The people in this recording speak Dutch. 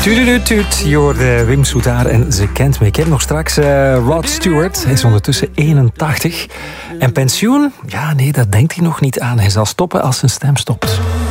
Tuut, je hoorde Wim Soetaar en Ze kent me. Ik heb nog straks Rod Stewart. Hij is ondertussen 81. En pensioen? Ja, nee, dat denkt hij nog niet aan. Hij zal stoppen als zijn stem stopt.